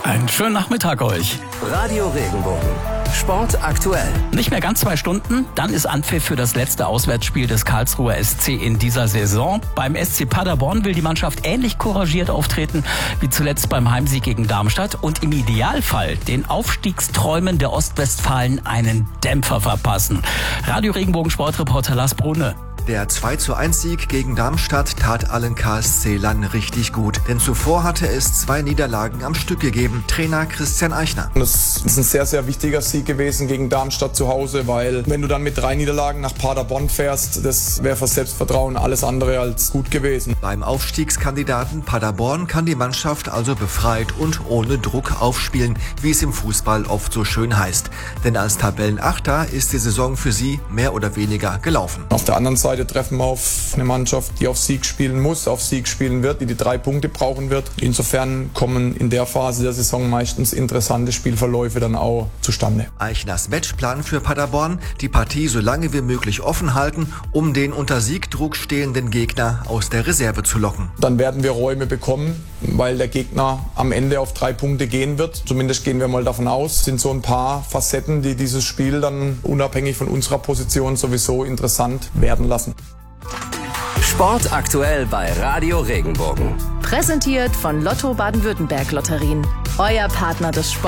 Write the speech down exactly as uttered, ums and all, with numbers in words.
Einen schönen Nachmittag euch. Radio Regenbogen. Sport aktuell. Nicht mehr ganz zwei Stunden, dann ist Anpfiff für das letzte Auswärtsspiel des Karlsruher S C in dieser Saison. Beim S C Paderborn will die Mannschaft ähnlich couragiert auftreten wie zuletzt beim Heimsieg gegen Darmstadt und im Idealfall den Aufstiegsträumen der Ostwestfalen einen Dämpfer verpassen. Radio Regenbogen Sportreporter Lars Brunne. Der zwei zu eins Sieg gegen Darmstadt tat allen KSC-Lern richtig gut. Denn zuvor hatte es zwei Niederlagen am Stück gegeben. Trainer Christian Eichner. Das ist ein sehr, sehr wichtiger Sieg gewesen gegen Darmstadt zu Hause, weil wenn du dann mit drei Niederlagen nach Paderborn fährst, das wäre für Selbstvertrauen alles andere als gut gewesen. Beim Aufstiegskandidaten Paderborn kann die Mannschaft also befreit und ohne Druck aufspielen, wie es im Fußball oft so schön heißt. Denn als Tabellenachter ist die Saison für sie mehr oder weniger gelaufen. Auf der anderen Seite treffen wir auf eine Mannschaft, die auf Sieg spielen muss, auf Sieg spielen wird, die die drei Punkte brauchen wird. Insofern kommen in der Phase der Saison meistens interessante Spielverläufe dann auch zustande. Eichners Matchplan für Paderborn: die Partie so lange wie möglich offen halten, um den unter Siegdruck stehenden Gegner aus der Reserve zu locken. Dann werden wir Räume bekommen, weil der Gegner am Ende auf drei Punkte gehen wird. Zumindest gehen wir mal davon aus. Es sind so ein paar Facetten, die dieses Spiel dann unabhängig von unserer Position sowieso interessant werden lassen. Sport aktuell bei Radio Regenbogen. Präsentiert von Lotto Baden-Württemberg Lotterien. Euer Partner des Sports.